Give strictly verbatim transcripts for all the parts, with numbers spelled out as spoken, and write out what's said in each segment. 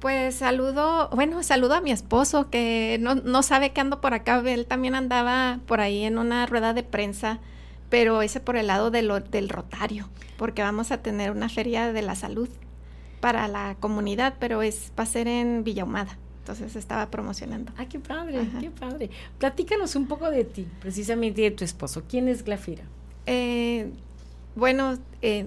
Pues saludo, bueno, saludo a mi esposo que no, no sabe que ando por acá. Él también andaba por ahí en una rueda de prensa, pero ese por el lado de lo, del Rotario, porque vamos a tener una feria de la salud para la comunidad, pero es va a ser en Villa Ahumada. Entonces estaba promocionando. Ah, qué padre, Ajá. qué padre. Platícanos un poco de ti, precisamente de tu esposo. ¿Quién es Glafira? Eh, bueno, eh,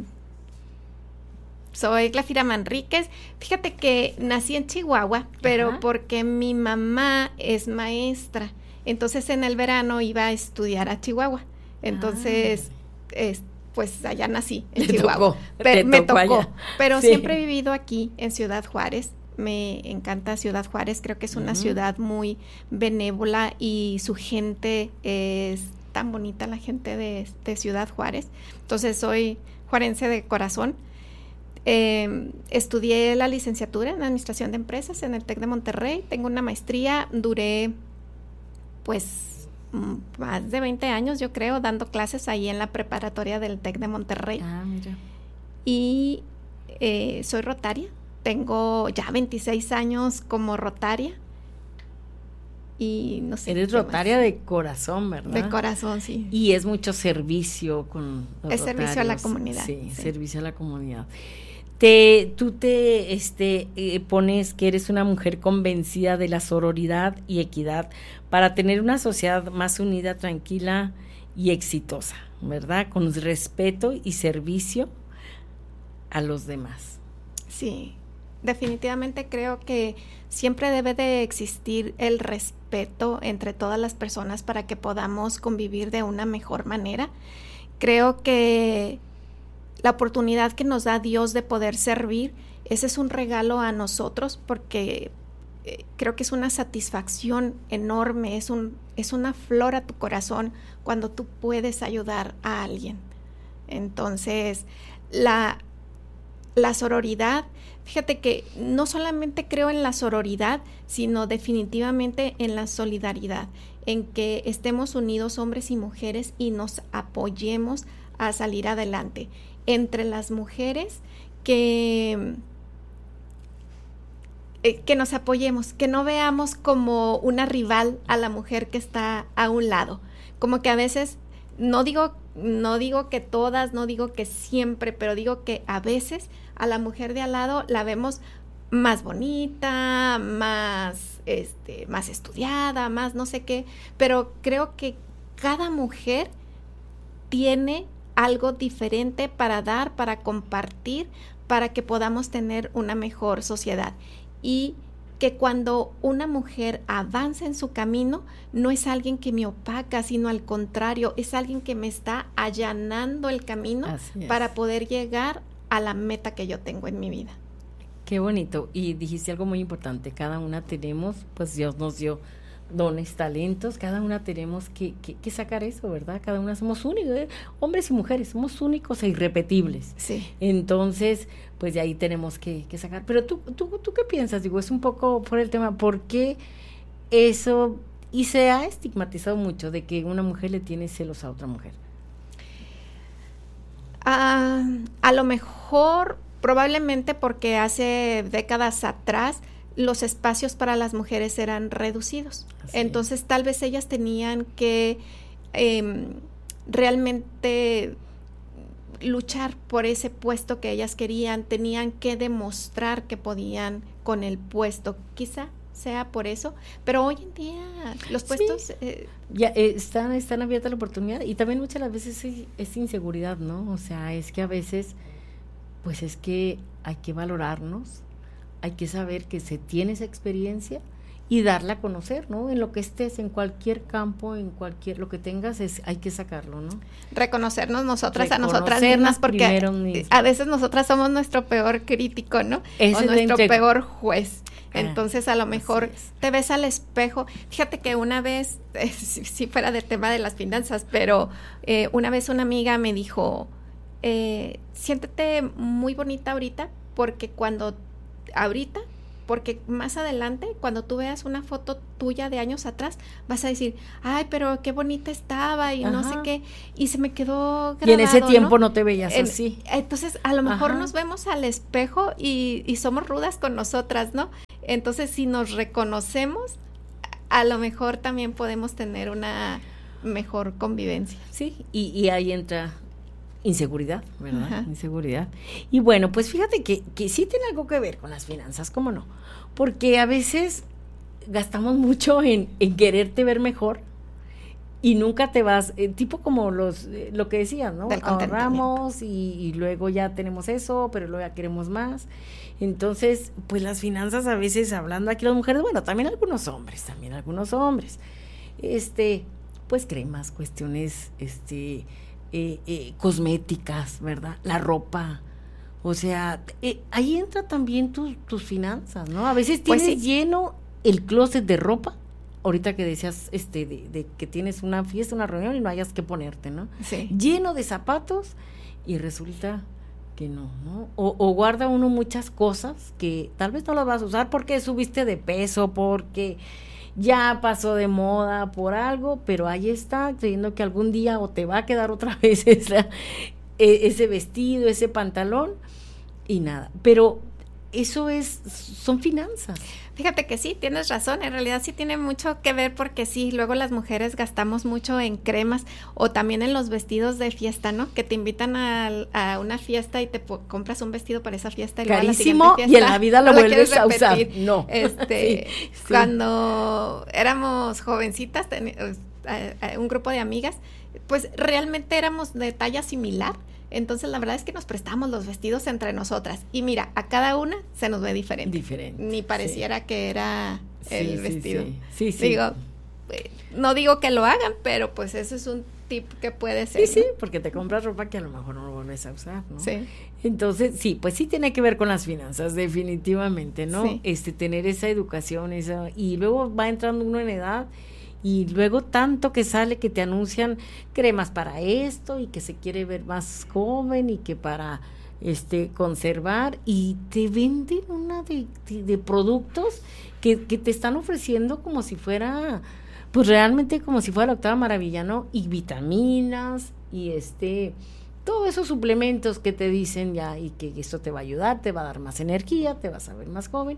soy Glafira Manríquez. Fíjate que nací en Chihuahua, pero Ajá. porque mi mamá es maestra. Entonces en el verano iba a estudiar a Chihuahua. Entonces, Ah. es, pues allá nací, en Te Chihuahua. tocó, Pero, te me tocó tocó. allá. Pero Sí. siempre he vivido aquí en Ciudad Juárez. Me encanta Ciudad Juárez. Creo que es una Uh-huh. ciudad muy benévola y su gente es tan bonita, la gente de, de Ciudad Juárez. Entonces soy juarense de corazón. Eh, estudié la licenciatura en Administración de Empresas en el TEC de Monterrey. Tengo una maestría. Duré pues m- más de veinte años, yo creo, dando clases ahí en la preparatoria del TEC de Monterrey. Ah, mira. Y eh, soy rotaria. Tengo ya veintiséis años como rotaria. Y no sé. Eres qué rotaria más. de corazón, ¿verdad? De corazón, sí. Y es mucho servicio con los Es servicio a la rotarios. comunidad, Sí, sí. servicio a la comunidad. Te, tú te este, eh, pones que eres una mujer convencida de la sororidad y equidad para tener una sociedad más unida, tranquila y exitosa, ¿verdad? Con respeto y servicio a los demás. Sí, definitivamente creo que siempre debe de existir el respeto entre todas las personas para que podamos convivir de una mejor manera. Creo que la oportunidad que nos da Dios de poder servir, ese es un regalo a nosotros porque eh, creo que es una satisfacción enorme, es un, es una flor a tu corazón cuando tú puedes ayudar a alguien. Entonces, la, la sororidad, fíjate que no solamente creo en la sororidad, sino definitivamente en la solidaridad, en que estemos unidos hombres y mujeres y nos apoyemos a salir adelante. Entre las mujeres que, eh, que nos apoyemos, que no veamos como una rival a la mujer que está a un lado. Como que a veces, no digo, no digo que todas, no digo que siempre, pero digo que a veces a la mujer de al lado la vemos más bonita, más, este, más estudiada, más no sé qué, pero creo que cada mujer tiene algo diferente para dar, para compartir, para que podamos tener una mejor sociedad. Y que cuando una mujer avanza en su camino, no es alguien que me opaca, sino al contrario, es alguien que me está allanando el camino para poder llegar a la meta que yo tengo en mi vida. Qué bonito. Y dijiste algo muy importante, cada una tenemos, pues Dios nos dio dones, talentos, cada una tenemos que, que, que sacar eso, ¿verdad? Cada una somos únicos, ¿eh? Hombres y mujeres, somos únicos e irrepetibles. Sí. Entonces, pues de ahí tenemos que, que sacar. Pero tú, tú, ¿tú qué piensas? Digo, es un poco por el tema, ¿por qué eso? Y se ha estigmatizado mucho de que una mujer le tiene celos a otra mujer. Ah, a lo mejor, probablemente porque hace décadas atrás los espacios para las mujeres eran reducidos. Así Entonces es. Tal vez ellas tenían que eh, realmente luchar por ese puesto que ellas querían, tenían que demostrar que podían con el puesto, quizá sea por eso, pero hoy en día los puestos sí. eh, ya eh, están, están abiertas la oportunidad y también muchas las veces es, es inseguridad, ¿no? O sea, es que a veces pues es que hay que valorarnos, hay que saber que se tiene esa experiencia y darla a conocer, ¿no? En lo que estés, en cualquier campo, en cualquier, lo que tengas, es hay que sacarlo, ¿no? Reconocernos nosotras a nosotras mismas, porque mismas. A veces nosotras somos nuestro peor crítico, ¿no? Ese o nuestro entre... peor juez. Ah, entonces, a lo mejor es. te ves al espejo. Fíjate que una vez, eh, si, si fuera del tema de las finanzas, pero eh, una vez una amiga me dijo, eh, siéntete muy bonita ahorita, porque cuando ahorita porque más adelante, cuando tú veas una foto tuya de años atrás, vas a decir, ay, pero qué bonita estaba y Ajá. no sé qué, y se me quedó grabado, y en ese tiempo no, no te veías en, así. Entonces, a lo mejor Ajá. nos vemos al espejo y, y somos rudas con nosotras, ¿no? Entonces, si nos reconocemos, a lo mejor también podemos tener una mejor convivencia. Sí, y, y ahí entra inseguridad, ¿verdad? Ajá. Inseguridad. Y bueno, pues fíjate que, que sí tiene algo que ver con las finanzas, ¿cómo no? Porque a veces gastamos mucho en, en quererte ver mejor y nunca te vas, eh, tipo como los eh, lo que decías, ¿no? Ahorramos y, y luego ya tenemos eso, pero luego ya queremos más. Entonces, pues las finanzas a veces, hablando aquí las mujeres, bueno, también algunos hombres, también algunos hombres, este, pues creen más cuestiones, este... Eh, eh, cosméticas, ¿verdad? La ropa, o sea, eh, ahí entra también tu, tus finanzas, ¿no? A veces tienes pues sí. lleno el closet de ropa, ahorita que decías este de, de que tienes una fiesta, una reunión y no hayas que ponerte, ¿no? Sí. Lleno de zapatos y resulta que no, ¿no? O, o guarda uno muchas cosas que tal vez no las vas a usar porque subiste de peso, porque ya pasó de moda por algo, pero ahí está, creyendo que algún día o te va a quedar otra vez esa, ese vestido, ese pantalón, y nada. Pero eso es, son finanzas. Fíjate que sí, tienes razón, en realidad sí tiene mucho que ver porque sí, luego las mujeres gastamos mucho en cremas o también en los vestidos de fiesta, ¿no? Que te invitan a, a una fiesta y te po- compras un vestido para esa fiesta. Y carísimo, fiesta, y en la vida lo no vuelves a usar. No. Este, sí, sí. Cuando éramos jovencitas, ten, uh, un grupo de amigas, pues realmente éramos de talla similar. Entonces, la verdad es que nos prestamos los vestidos entre nosotras. Y mira, a cada una se nos ve diferente. Diferente. Ni pareciera sí. que era sí, el sí, vestido. Sí, sí. sí. Digo, eh, no digo que lo hagan, pero pues eso es un tip que puede ser. Sí, ¿no? sí, porque te compras ropa que a lo mejor no lo vuelves a usar, ¿no? Sí. Entonces, sí, pues sí tiene que ver con las finanzas, definitivamente, ¿no? Sí. Este, tener esa educación, esa, y luego va entrando uno en edad. Y luego tanto que sale que te anuncian cremas para esto y que se quiere ver más joven y que para este conservar y te venden una de, de, de productos que, que te están ofreciendo como si fuera, pues realmente como si fuera la octava maravilla, ¿no? Y vitaminas y este, todos esos suplementos que te dicen ya y que esto te va a ayudar, te va a dar más energía, te vas a ver más joven.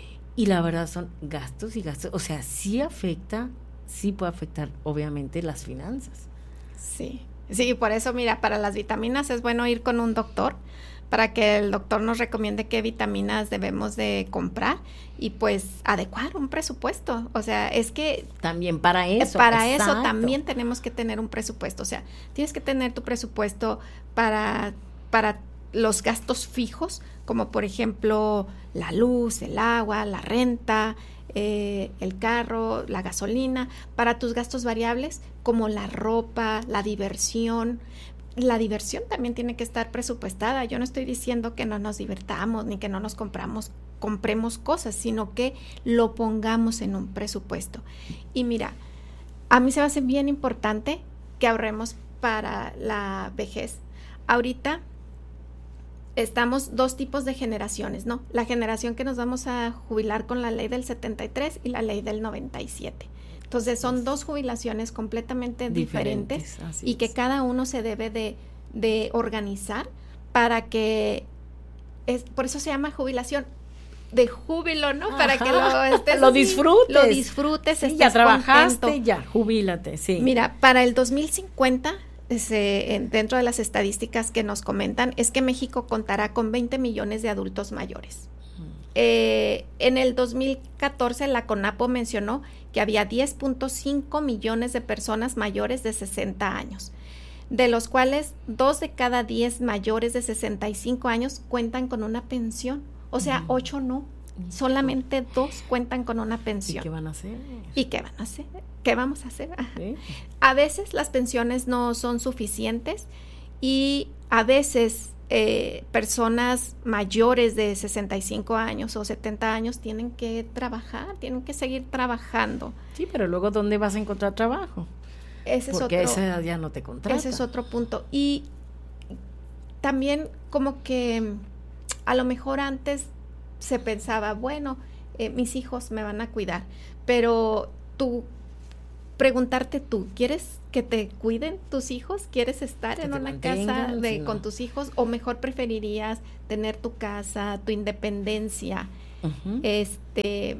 Y la verdad son gastos y gastos, o sea, sí afecta sí puede afectar, obviamente, las finanzas. Sí, sí, por eso, mira, para las vitaminas es bueno ir con un doctor, para que el doctor nos recomiende qué vitaminas debemos de comprar y pues adecuar un presupuesto. O sea, es que... También para eso. Para exacto. eso también tenemos que tener un presupuesto. O sea, tienes que tener tu presupuesto para, para los gastos fijos, como por ejemplo la luz, el agua, la renta, Eh, el carro, la gasolina, para tus gastos variables como la ropa, la diversión. La diversión también tiene que estar presupuestada. Yo no estoy diciendo que no nos divertamos ni que no nos compramos, compremos cosas, sino que lo pongamos en un presupuesto. Y mira, a mí se me hace bien importante que ahorremos para la vejez. Ahorita estamos dos tipos de generaciones, ¿no? La generación que nos vamos a jubilar con la ley del setenta y tres y la ley del noventa y siete. Entonces son dos jubilaciones completamente diferentes, diferentes y que es. Cada uno se debe de, de organizar para que, es, por eso se llama jubilación de júbilo, ¿no? Ajá. Para que lo estés lo disfrutes. Lo disfrutes, sí, estés ya trabajaste, contento. Ya, jubílate, sí. Mira, para el dos mil cincuenta... Se, dentro de las estadísticas que nos comentan, es que México contará con veinte millones de adultos mayores. Mm. Eh, en el dos mil catorce la CONAPO mencionó que había diez punto cinco millones de personas mayores de sesenta años, de los cuales dos de cada diez mayores de sesenta y cinco años cuentan con una pensión, o sea, mm. ocho no. Solamente dos cuentan con una pensión. ¿Y qué van a hacer? ¿Y qué van a hacer? ¿Qué vamos a hacer? ¿Sí? A veces las pensiones no son suficientes y a veces eh, personas mayores de sesenta y cinco años o setenta años tienen que trabajar, tienen que seguir trabajando. Sí, pero luego ¿dónde vas a encontrar trabajo? Ese Porque es otro, a esa edad ya no te contratan. Ese es otro punto. Y también como que a lo mejor antes se pensaba, bueno, eh, mis hijos me van a cuidar, pero tú, preguntarte tú, ¿quieres que te cuiden tus hijos? ¿Quieres estar que en una casa de, no. con tus hijos? ¿O mejor preferirías tener tu casa, tu independencia? Uh-huh. Este,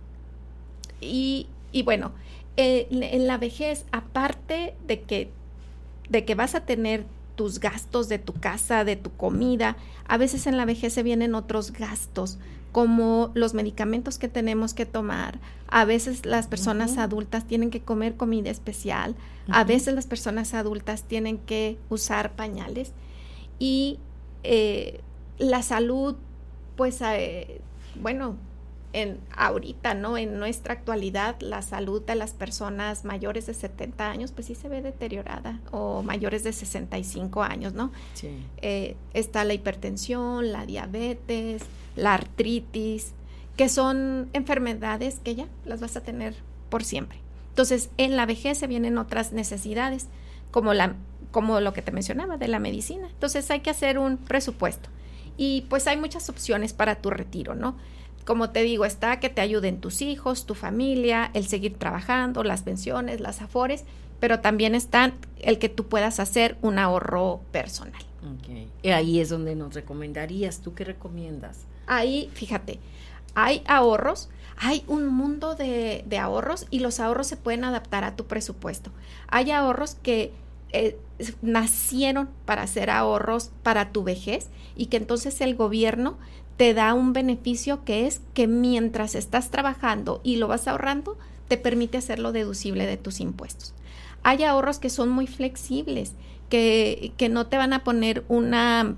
y, y bueno, eh, en la vejez, aparte de que, de que vas a tener tus gastos de tu casa, de tu comida, a veces en la vejez se vienen otros gastos, como los medicamentos que tenemos que tomar. A veces las personas uh-huh. adultas tienen que comer comida especial, uh-huh. a veces las personas adultas tienen que usar pañales, y eh, la salud, pues, eh, bueno, en ahorita, ¿no? En nuestra actualidad, la salud de las personas mayores de setenta años, pues sí se ve deteriorada, o mayores de sesenta y cinco años, ¿no? Sí. Eh, está la hipertensión, la diabetes, la artritis, que son enfermedades que ya las vas a tener por siempre. Entonces, en la vejez se vienen otras necesidades, como, la, como lo que te mencionaba de la medicina. Entonces, hay que hacer un presupuesto. Y pues hay muchas opciones para tu retiro, ¿no? Como te digo, está que te ayuden tus hijos, tu familia, el seguir trabajando, las pensiones, las afores, pero también está el que tú puedas hacer un ahorro personal. Okay. Y ahí es donde nos recomendarías. ¿Tú qué recomiendas? Ahí, fíjate, hay ahorros, hay un mundo de, de ahorros, y los ahorros se pueden adaptar a tu presupuesto. Hay ahorros que eh, nacieron para hacer ahorros para tu vejez, y que entonces el gobierno te da un beneficio, que es que mientras estás trabajando y lo vas ahorrando, te permite hacerlo deducible de tus impuestos. Hay ahorros que son muy flexibles, que, que no te van a poner una,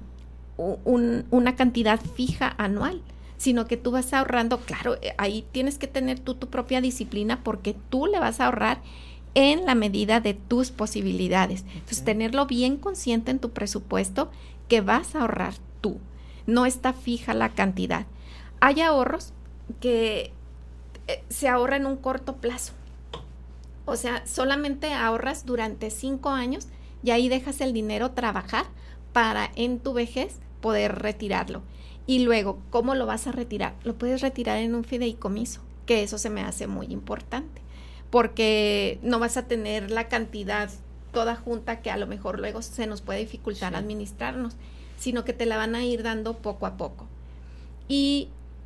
un, una cantidad fija anual, sino que tú vas ahorrando. Claro, ahí tienes que tener tú tu propia disciplina, porque tú le vas a ahorrar en la medida de tus posibilidades. Okay. Entonces, tenerlo bien consciente en tu presupuesto, que vas a ahorrar tú. No está fija la cantidad. Hay ahorros que eh, se ahorra en un corto plazo. O sea, solamente ahorras durante cinco años y ahí dejas el dinero trabajar para en tu vejez poder retirarlo. Y luego, ¿cómo lo vas a retirar? Lo puedes retirar en un fideicomiso, que eso se me hace muy importante, porque no vas a tener la cantidad toda junta, que a lo mejor luego se nos puede dificultar sí. administrarnos, sino que te la van a ir dando poco a poco. Y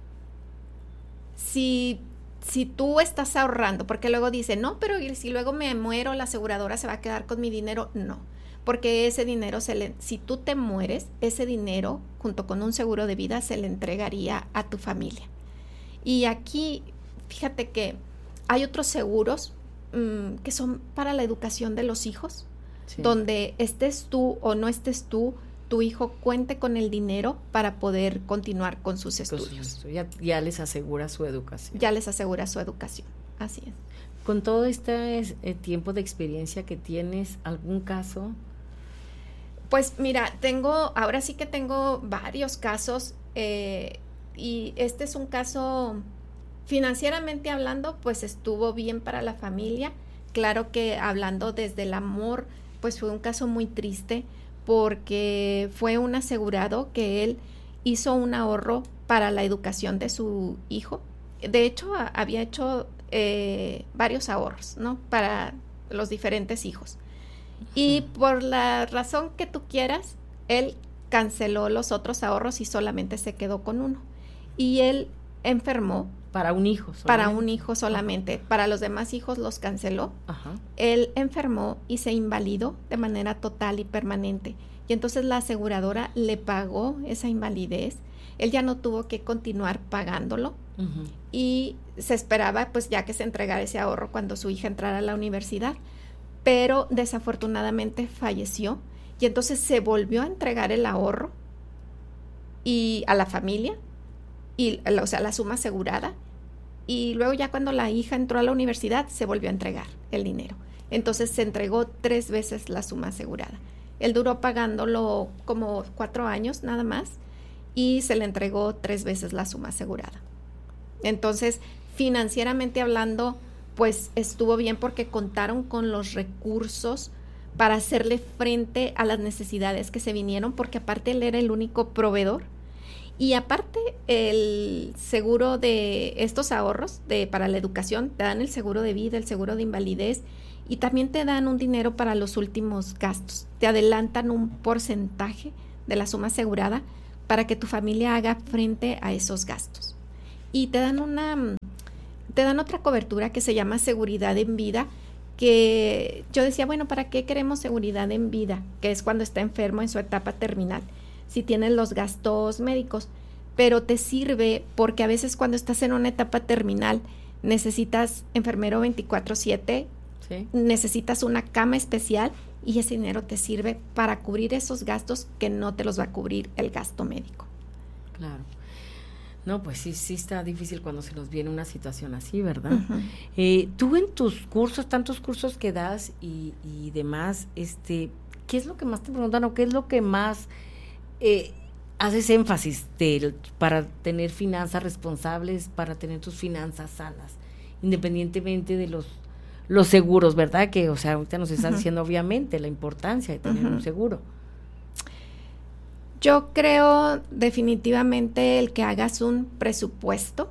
si, si tú estás ahorrando, porque luego dicen, no, pero si luego me muero, la aseguradora se va a quedar con mi dinero. No, porque ese dinero, se le, si tú te mueres, ese dinero, junto con un seguro de vida, se le entregaría a tu familia. Y aquí, fíjate que hay otros seguros mmm, que son para la educación de los hijos, sí. donde estés tú o no estés tú, tu hijo cuente con el dinero para poder continuar con sus estudios. Ya, ya les asegura su educación. Ya les asegura su educación, así es. Con todo este eh, tiempo de experiencia que tienes, ¿algún caso? Pues mira, tengo, ahora sí que tengo varios casos, eh, y este es un caso, financieramente hablando, pues estuvo bien para la familia. Claro que hablando desde el amor, pues fue un caso muy triste, porque fue un asegurado que él hizo un ahorro para la educación de su hijo. De hecho, a, había hecho eh, varios ahorros, ¿no? Para los diferentes hijos. Y por la razón que tú quieras, él canceló los otros ahorros y solamente se quedó con uno. Y él enfermó. Para un hijo solamente. Para un hijo solamente. Ajá. Para los demás hijos los canceló. Ajá. Él enfermó y se invalidó de manera total y permanente. Y entonces la aseguradora le pagó esa invalidez. Él ya no tuvo que continuar pagándolo. Uh-huh. Y se esperaba pues ya que se entregara ese ahorro cuando su hija entrara a la universidad. Pero desafortunadamente falleció. Y entonces se volvió a entregar el ahorro y a la familia. Y, o sea, la suma asegurada. Y luego ya cuando la hija entró a la universidad, se volvió a entregar el dinero. Entonces se entregó tres veces la suma asegurada. Él duró pagándolo como cuatro años nada más y se le entregó tres veces la suma asegurada. Entonces, financieramente hablando, pues estuvo bien porque contaron con los recursos para hacerle frente a las necesidades que se vinieron, porque aparte él era el único proveedor. Y aparte, el seguro de estos ahorros de para la educación, te dan el seguro de vida, el seguro de invalidez, y también te dan un dinero para los últimos gastos. Te adelantan un porcentaje de la suma asegurada para que tu familia haga frente a esos gastos. Y te dan una, te dan otra cobertura que se llama seguridad en vida, que yo decía, bueno, ¿para qué queremos seguridad en vida? Que es cuando está enfermo en su etapa terminal, si tienes los gastos médicos, pero te sirve porque a veces cuando estás en una etapa terminal necesitas enfermero veinticuatro siete, ¿sí? Necesitas una cama especial y ese dinero te sirve para cubrir esos gastos que no te los va a cubrir el gasto médico. Claro. No, pues sí, sí está difícil cuando se nos viene una situación así, ¿verdad? Uh-huh. Eh, tú en tus cursos, tantos cursos que das y, y demás, este, ¿qué es lo que más te preguntan o qué es lo que más eh, haces énfasis de, para tener finanzas responsables, para tener tus finanzas sanas, independientemente de los, los seguros, ¿verdad? Que, o sea, ahorita nos estás uh-huh. diciendo obviamente la importancia de tener uh-huh. un seguro. Yo creo definitivamente el que hagas un presupuesto,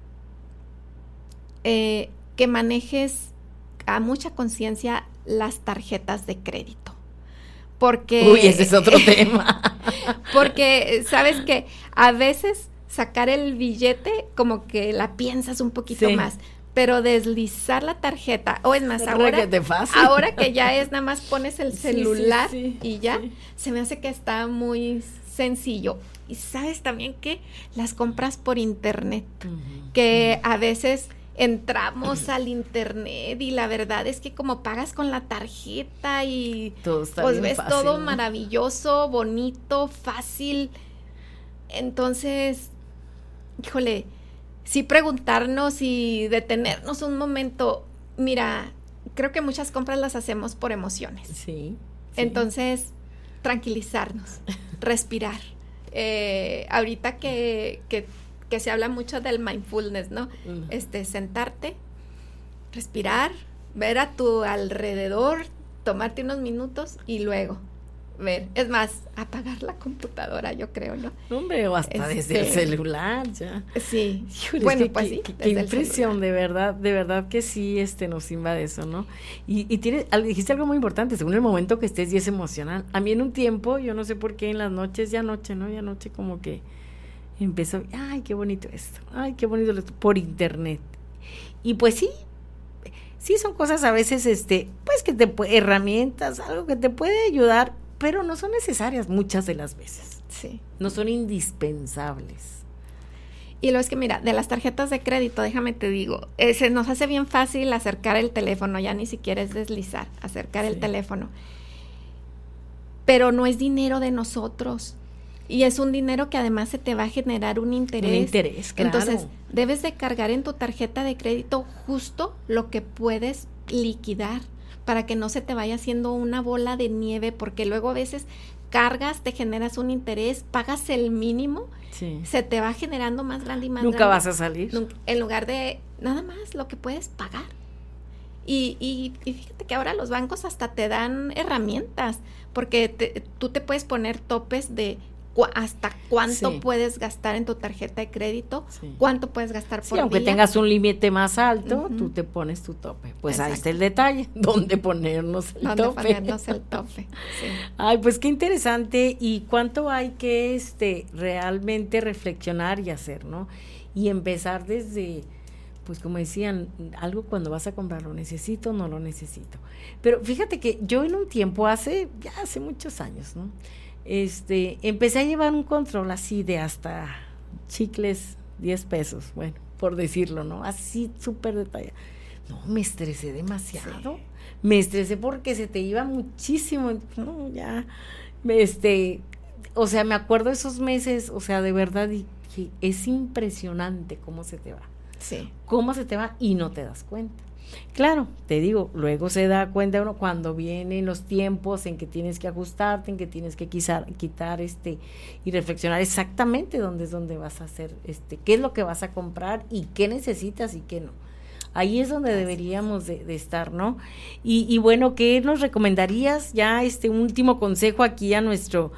eh, que manejes a mucha conciencia las tarjetas de crédito. Porque, uy, ese es otro tema. Porque, ¿sabes qué? A veces sacar el billete como que la piensas un poquito sí. más, pero deslizar la tarjeta, o es más, es ahora, ahora que ya es nada más pones el celular sí, sí, sí, y ya, sí. se me hace que está muy sencillo. Y sabes también que las compras por internet, uh-huh. que a veces entramos uh-huh. al internet y la verdad es que como pagas con la tarjeta y todo está pues bien ves fácil, todo ¿no? maravilloso, bonito, fácil, entonces, híjole, sí preguntarnos y detenernos un momento. Mira, creo que muchas compras las hacemos por emociones. Sí. sí. Entonces, tranquilizarnos, respirar. Eh, ahorita que, que, que se habla mucho del mindfulness, ¿no? Uh-huh. Este, sentarte, respirar, ver a tu alrededor, tomarte unos minutos y luego ver, es más, apagar la computadora, yo creo, ¿no? Hombre, o hasta este, desde el celular, ya. Sí. Híjole, bueno, que, pues que, sí. Qué, qué impresión, de verdad, de verdad que sí, este, nos invade eso, ¿no? Y, y tienes, dijiste algo muy importante, según el momento que estés y es emocional. A mí en un tiempo, yo no sé por qué en las noches, ya noche, ¿no? Ya noche como que empezó, ay, qué bonito esto, ay, qué bonito esto, por internet. Y pues sí, sí son cosas a veces, este, pues que te puede, herramientas, algo que te puede ayudar, pero no son necesarias muchas de las veces. Sí. No son indispensables. Y lo es que, mira, de las tarjetas de crédito, déjame te digo, eh, se nos hace bien fácil acercar el teléfono, ya ni siquiera es deslizar, acercar sí. el teléfono. Pero no es dinero de nosotros. Y es un dinero que además se te va a generar un interés. Un interés, claro. Entonces, debes de cargar en tu tarjeta de crédito justo lo que puedes liquidar, para que no se te vaya haciendo una bola de nieve, porque luego a veces cargas, te generas un interés, pagas el mínimo, sí. se te va generando más grande y más Nunca grande. Nunca vas a salir. Nunca, en lugar de nada más lo que puedes pagar. Y, y, y fíjate que ahora los bancos hasta te dan herramientas, porque te, tú te puedes poner topes de hasta cuánto sí. puedes gastar en tu tarjeta de crédito, sí. cuánto puedes gastar por sí, aunque día. tengas un límite más alto, uh-huh. tú te pones tu tope. Pues Exacto. ahí está el detalle, dónde ponernos el ¿Dónde tope. ponernos el tope? Sí. Ay, pues qué interesante y cuánto hay que este realmente reflexionar y hacer, ¿no? Y empezar desde, pues como decían, algo cuando vas a comprar, ¿lo necesito o no lo necesito? Pero fíjate que yo en un tiempo, hace, ya hace muchos años, ¿no? Este, empecé a llevar un control así de hasta chicles, diez pesos, bueno, por decirlo, ¿no? Así súper detallado. No, me estresé demasiado. Sí. Me estresé porque se te iba muchísimo. No, ya, este, o sea, me acuerdo esos meses, o sea, de verdad, dije, es impresionante cómo se te va. Sí. Cómo se te va y no te das cuenta. Claro, te digo, luego se da cuenta uno cuando vienen los tiempos en que tienes que ajustarte, en que tienes que quitar, quitar este y reflexionar exactamente dónde es donde vas a hacer, este, qué es lo que vas a comprar y qué necesitas y qué no. Ahí es donde deberíamos de, de estar, ¿no? Y, y bueno, ¿qué nos recomendarías? Ya este último consejo aquí a nuestro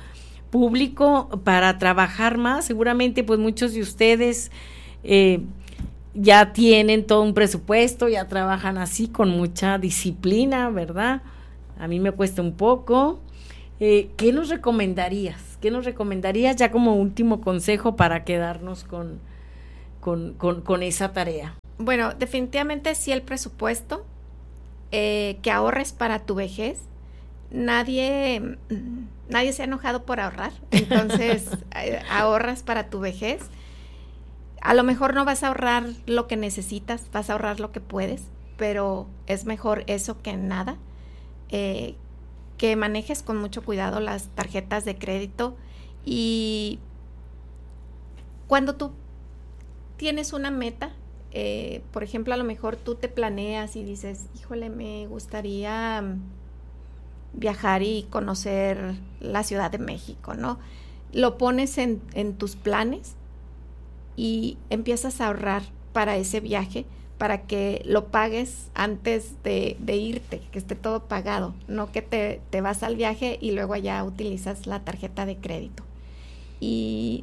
público para trabajar más. Seguramente pues muchos de ustedes eh, ya tienen todo un presupuesto, ya trabajan así con mucha disciplina, ¿verdad? A mí me cuesta un poco. Eh, ¿Qué nos recomendarías? ¿Qué nos recomendarías ya como último consejo para quedarnos con, con, con, con esa tarea? Bueno, definitivamente sí el presupuesto, eh, que ahorres para tu vejez. Nadie, nadie se ha enojado por ahorrar, entonces eh, ahorras para tu vejez. A lo mejor no vas a ahorrar lo que necesitas, vas a ahorrar lo que puedes, pero es mejor eso que nada. Eh, que manejes con mucho cuidado las tarjetas de crédito, y cuando tú tienes una meta, eh, por ejemplo, a lo mejor tú te planeas y dices, híjole, me gustaría viajar y conocer la Ciudad de México, ¿no? Lo pones en, en tus planes y empiezas a ahorrar para ese viaje, para que lo pagues antes de, de irte, que esté todo pagado, no que te, te vas al viaje y luego allá utilizas la tarjeta de crédito. Y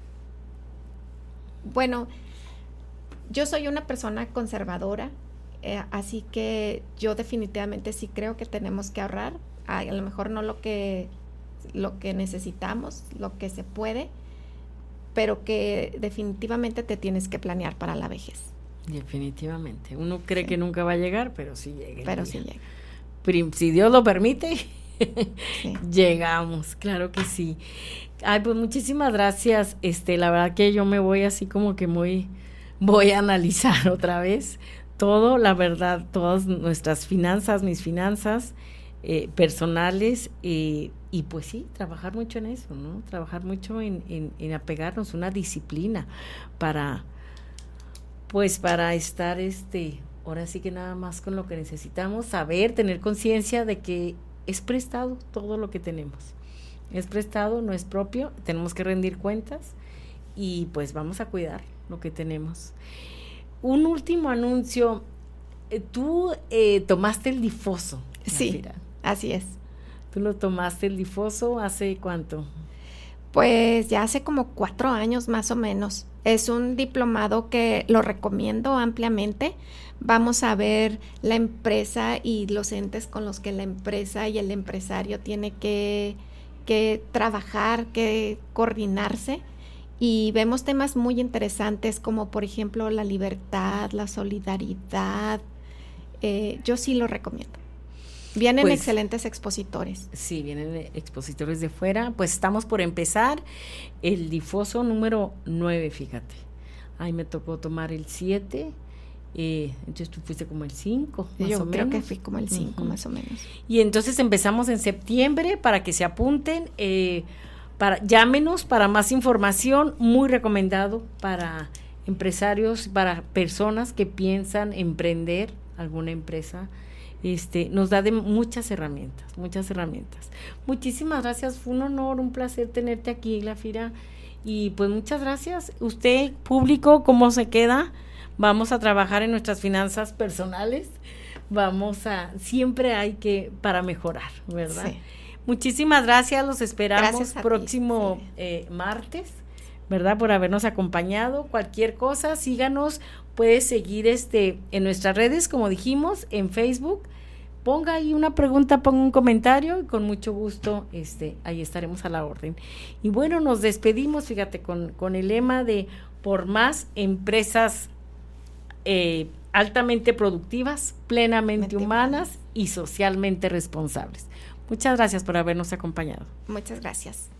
bueno, yo soy una persona conservadora, eh, así que yo definitivamente sí creo que tenemos que ahorrar, a, a lo mejor no lo que, lo que necesitamos, lo que se puede, pero que definitivamente te tienes que planear para la vejez. Definitivamente. Uno cree sí. que nunca va a llegar, pero sí llega. Pero sí llega. Prim- si Dios lo permite, sí. llegamos, claro que sí. Ay, pues muchísimas gracias. Este, la verdad que yo me voy así como que muy, voy a analizar otra vez todo, la verdad, todas nuestras finanzas, mis finanzas eh, personales, eh, y pues sí, trabajar mucho en eso, ¿no? Trabajar mucho en, en, en apegarnos, una disciplina para... Pues para estar, este, ahora sí que nada más con lo que necesitamos, saber, tener conciencia de que es prestado todo lo que tenemos. Es prestado, no es propio, tenemos que rendir cuentas y pues vamos a cuidar lo que tenemos. Un último anuncio, tú eh, tomaste el difoso. Sí, Zafira. Así es. ¿Tú lo tomaste el difoso hace cuánto? Pues ya hace como cuatro años más o menos. Es un diplomado que lo recomiendo ampliamente. Vamos a ver la empresa y los entes con los que la empresa y el empresario tiene que, que trabajar, que coordinarse. Y vemos temas muy interesantes como por ejemplo la libertad, la solidaridad. Eh, yo sí lo recomiendo. Vienen pues, excelentes expositores. Sí, vienen expositores de fuera. Pues estamos por empezar el difoso número nueve, fíjate. Ay, me tocó tomar el siete, eh, entonces tú fuiste como el cinco, más Yo o menos. Yo creo que fui como el cinco, uh-huh. más o menos. Y entonces empezamos en septiembre para que se apunten, eh, para llámenos para más información, muy recomendado para empresarios, para personas que piensan emprender alguna empresa. Este, nos da de muchas herramientas, muchas herramientas. Muchísimas gracias, fue un honor, un placer tenerte aquí, Glafira, y pues muchas gracias. Usted, público, ¿cómo se queda? Vamos a trabajar en nuestras finanzas personales, vamos a, siempre hay que, para mejorar, ¿verdad? Sí. Muchísimas gracias, los esperamos próximo sí. eh, martes, ¿verdad? Por habernos acompañado. Cualquier cosa, síganos, puedes seguir este en nuestras redes, como dijimos, en Facebook. Ponga ahí una pregunta, ponga un comentario y con mucho gusto este ahí estaremos a la orden. Y bueno, nos despedimos, fíjate, con, con el lema de por más empresas eh, altamente productivas, plenamente humanas y socialmente responsables. Muchas gracias por habernos acompañado. Muchas gracias.